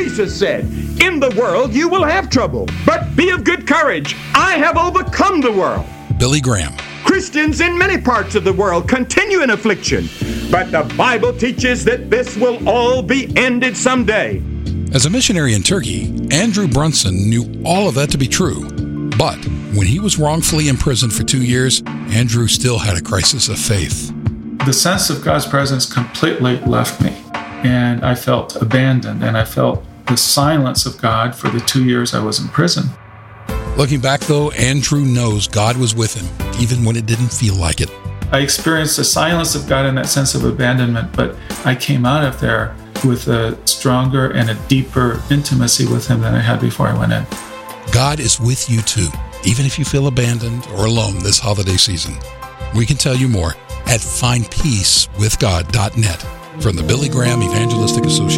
Jesus said, "In the world you will have trouble, but be of good courage. I have overcome the world." Billy Graham. Christians in many parts of the world continue in affliction, but the Bible teaches that this will all be ended someday. As a missionary in Turkey, Andrew Brunson knew all of that to be true. But when he was wrongfully imprisoned for 2 years, Andrew still had a crisis of faith. The sense of God's presence completely left me, and I felt abandoned, and I felt the silence of God for the 2 years I was in prison. Looking back, though, Andrew knows God was with him, even when it didn't feel like it. I experienced the silence of God in that sense of abandonment, but I came out of there with a stronger and a deeper intimacy with Him than I had before I went in. God is with you too, even if you feel abandoned or alone this holiday season. We can tell you more at findpeacewithgod.net from the Billy Graham Evangelistic Association.